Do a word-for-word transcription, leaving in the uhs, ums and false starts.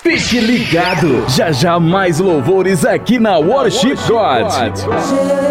Fique ligado, já já mais louvores aqui na Worship God.